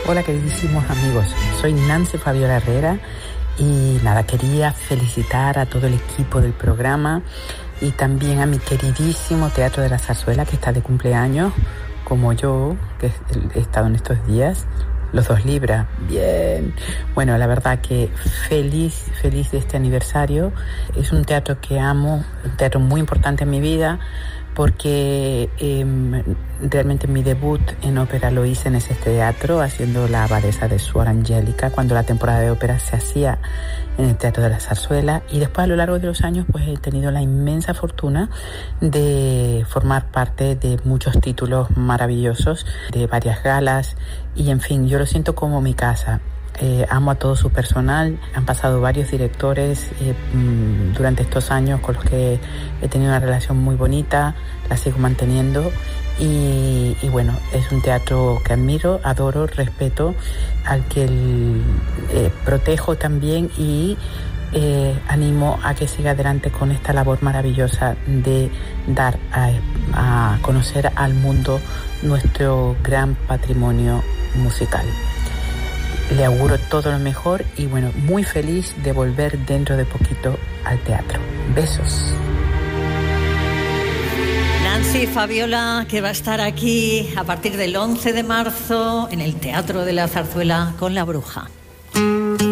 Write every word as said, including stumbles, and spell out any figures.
Hola queridísimos amigos, soy Nancy Fabiola Herrera y nada, quería felicitar a todo el equipo del programa y también a mi queridísimo Teatro de la Zarzuela que está de cumpleaños, como yo, que he estado en estos días. Los dos Libras, bien. Bueno, la verdad que feliz, feliz de este aniversario. Es un teatro que amo, un teatro muy importante en mi vida, porque eh, realmente mi debut en ópera lo hice en ese teatro, haciendo la abadesa de Suor Angélica, cuando la temporada de ópera se hacía en el Teatro de la Zarzuela. Y después, a lo largo de los años, pues he tenido la inmensa fortuna de formar parte de muchos títulos maravillosos, de varias galas, y en fin, yo lo siento como mi casa. Eh, amo a todo su personal. Han pasado varios directores eh, durante estos años con los que he tenido una relación muy bonita, la sigo manteniendo y, y bueno, es un teatro que admiro, adoro, respeto, al que el, eh, protejo también y eh, animo a que siga adelante con esta labor maravillosa de dar a, a conocer al mundo nuestro gran patrimonio musical. Le auguro todo lo mejor y bueno, muy feliz de volver dentro de poquito al teatro. Besos. Nancy Fabiola, que va a estar aquí a partir del once de marzo en el Teatro de la Zarzuela con La Bruja.